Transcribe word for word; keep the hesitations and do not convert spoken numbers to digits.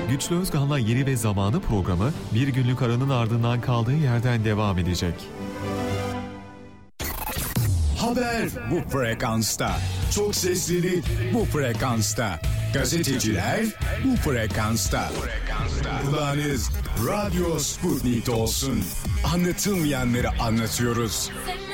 Güçlü Özkan'la Yeri ve Zamanı programı bir günlük aranın ardından kaldığı yerden devam edecek. Haber bu frekansta. Çok seslilik bu frekansta. Gazeteciler bu frekansta. Kulağınız Radyo Sputnik olsun. Anlatılmayanları anlatıyoruz.